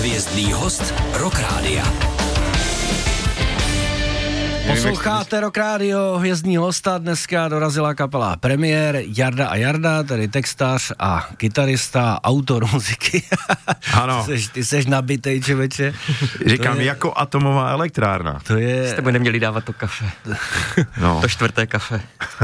Hvězdný host Rock Rádia. Posloucháte Rock Radio, hvězdný hosta, dneska dorazila kapela Premiér, Jarda a Jarda, tedy textař a kytarista, autor muziky. Ano. Ty seš nabitej, člověče. Říkám, jako atomová elektrárna. To je... Jste by neměli dávat to kafe. No. To čtvrté kafe.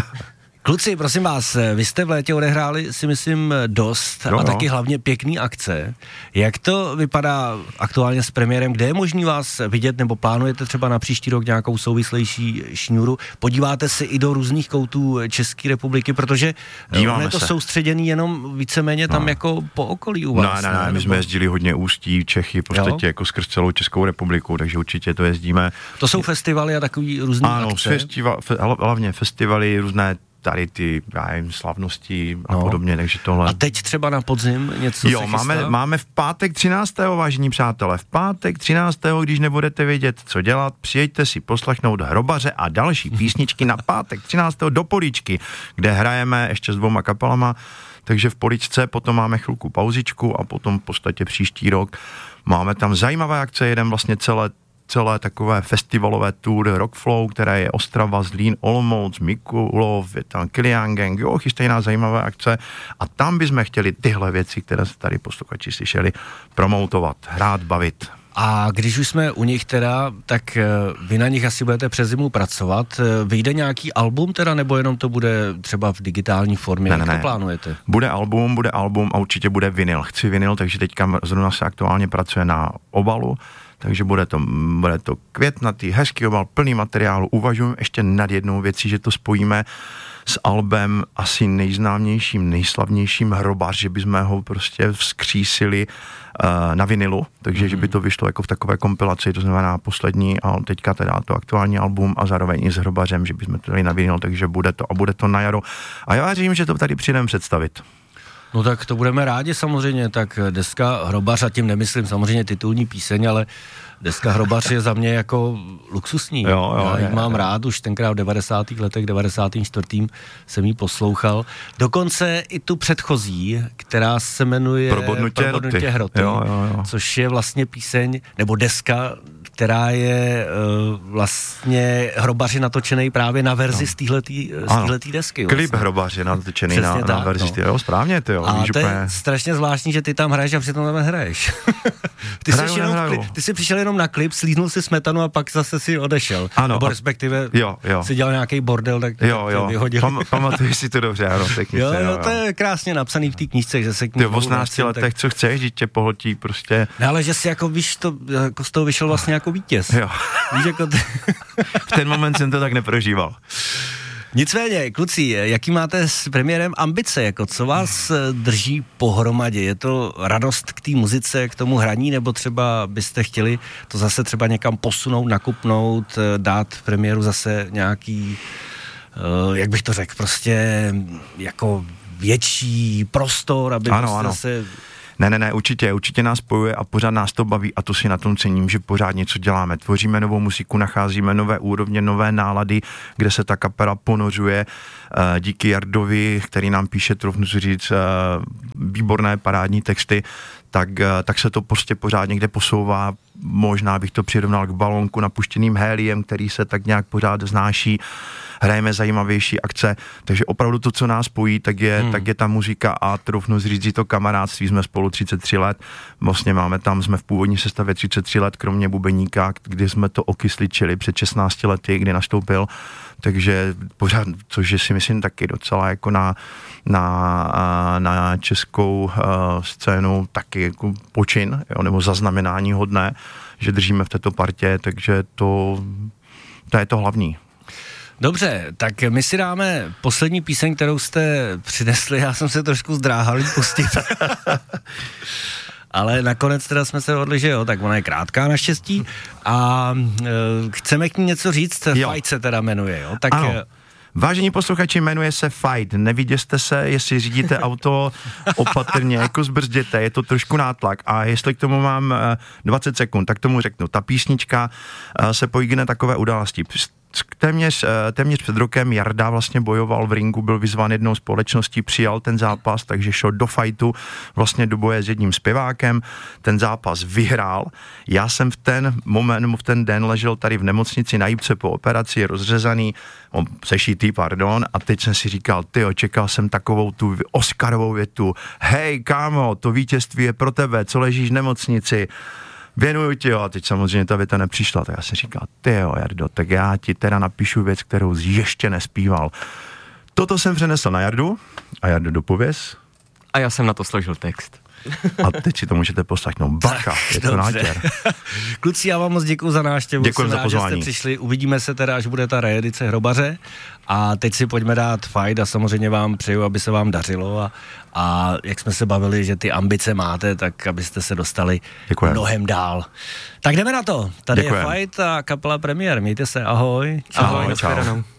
Kluci, prosím vás, vy jste v létě odehráli, si myslím, dost a taky hlavně pěkný akce. Jak to vypadá aktuálně s Premiérem? Kde je možný vás vidět, nebo plánujete třeba na příští rok nějakou souvislejší šňůru? Podíváte se i do různých koutů České republiky, protože je to soustředěný jenom víceméně tam jako po okolí u vás. Ne, my jsme jezdili hodně Ústí, Čechy, v podstatě jako skrz celou Českou republiku, takže určitě to jezdíme. To jsou festivaly a takový různý akce? Ano, hlavně festivaly, různé tady ty, slavnosti a podobně, takže tohle. A teď třeba na podzim něco se máme v pátek 13. vážení přátelé, v pátek 13. když nebudete vědět, co dělat, přijeďte si poslechnout Hrobaře a další písničky na pátek 13. do Políčky, kde hrajeme ještě s 2 kapelama, takže v Políčce potom máme chvilku pauzičku a potom v podstatě příští rok máme tam zajímavé akce, jeden vlastně celé takové festivalové tour Rockflow, které je Ostrava, Zlín, Olomouc, Mikulov, je tam Kilian Gang, chystají nás zajímavé akce a tam bychom chtěli tyhle věci, které se tady posluchači slyšeli, promoutovat, hrát, bavit. A když už jsme u nich teda, tak vy na nich asi budete přes zimu pracovat. Vyjde nějaký album teda, nebo jenom to bude třeba v digitální formě? Jak to plánujete? Bude album a určitě bude vinyl. Chci vinyl, takže teďka zrovna se aktuálně pracuje na obalu, takže bude to květnatý, hezký obal, plný materiálu. Uvažujeme ještě nad jednou věcí, že to spojíme s albem asi nejznámějším, nejslavnějším Hrobař, že bychom ho prostě vzkřísili na vinilu, takže že by to vyšlo jako v takové kompilaci, to znamená poslední a teďka teda to aktuální album a zároveň i s Hrobařem, že bychom to dali na vinil, takže bude to na jaro. A já věřím, že to tady přijdeme představit. No tak to budeme rádi samozřejmě, tak deska Hrobař, a tím nemyslím samozřejmě titulní píseň, ale deska Hrobař je za mě jako luxusní. Já ji mám rád, už tenkrát v 90. letech, 94. jsem ji poslouchal. Dokonce i tu předchozí, která se jmenuje Probodnutě hroty, což je vlastně píseň, nebo deska, která je vlastně Hrobaři natočený právě na verzi z téhletý desky. Klip Hrobaři natočený na verzi správně, ty jo. A to je strašně zvláštní, že ty tam hraješ a přitom tam nehraješ. Ty jsi přišel jenom na klip, slíznul si smetanu a pak zase si odešel. Ano. Nebo respektive si dělal nějaký bordel, tak to vyhodil. Pamatuješ si to dobře, ano, té knižce. Jo, to je krásně napsaný v té knížce, že se k ní... Ty v 18 letech, co chceš, že tě pohltí prostě... No, ale že si jako, víš, jako z toho vyšel vlastně jako vítěz. Jo. Víš, jako v ten moment jsem to tak neprožíval. Nicméně, kluci, jaký máte s Premiérem ambice, jako co vás drží pohromadě? Je to radost k té muzice, k tomu hraní, nebo třeba byste chtěli to zase třeba někam posunout, nakupnout, dát Premiéru zase nějaký, jak bych to řekl, prostě jako větší prostor, aby zase... Ne, určitě nás spojuje a pořád nás to baví a to si na tom cením, že pořád něco děláme. Tvoříme novou muziku, nacházíme nové úrovně, nové nálady, kde se ta kapela ponořuje. Díky Jardovi, který nám píše, troufnu si říct, výborné parádní texty, tak se to prostě pořád někde posouvá. Možná bych to přirovnal k balónku napuštěným héliem, který se tak nějak pořád znáší. Hrajeme zajímavější akce, takže opravdu to, co nás spojí, tak je ta muzika a troufnu říct to kamarádství, jsme spolu 33 let, vlastně jsme v původní sestavě 33 let, kromě bubeníka, kdy jsme to okysličili před 16 lety, kdy nastoupil, takže pořád, což si myslím taky docela jako na českou scénu taky jako počin, nebo zaznamenání hodné, že držíme v této partě, takže to je to hlavní. Dobře, tak my si dáme poslední píseň, kterou jste přinesli, já jsem se trošku zdráhal pustit. Ale nakonec teda jsme se dohodli, že jo, tak ona je krátká naštěstí a chceme k ní něco říct, Fight se teda jmenuje, jo, tak... Ano. Vážení posluchači, jmenuje se Fight. Neviděste se, jestli řídíte auto opatrně, jako zbrzděte, je to trošku nátlak a jestli k tomu mám 20 sekund, tak tomu řeknu. Ta písnička se pojí na takové události. téměř před rokem Jarda vlastně bojoval v ringu, byl vyzván jednou společností, přijal ten zápas, takže šel do fightu, vlastně do boje s jedním zpěvákem, ten zápas vyhrál. Já jsem v ten den ležel tady v nemocnici na Jipce po operaci, rozřezaný, sešitý, a teď jsem si říkal, čekal jsem takovou tu Oscarovou větu, hej kámo, to vítězství je pro tebe, co ležíš v nemocnici, věnuju ti, a teď samozřejmě ta věta nepřišla, tak já jsem říkal, Jardo, tak já ti teda napíšu věc, kterou jsi ještě nespíval. Toto jsem přenesl na Jardu a Jardo, dopověz. A já jsem na to složil text. A teď si to můžete poslechnout. Bacha, je to nátěr. Kluci, já vám moc děkuju za návštěvu. Děkuji za pozvání. Že jste přišli. Uvidíme se teda, až bude ta reedice Hrobaře. A teď si pojďme dát fight a samozřejmě vám přeju, aby se vám dařilo a jak jsme se bavili, že ty ambice máte, tak abyste se dostali mnohem dál. Tak jdeme na to. Tady je fight a kapela Premiér. Mějte se, ahoj. Ahoj, čau.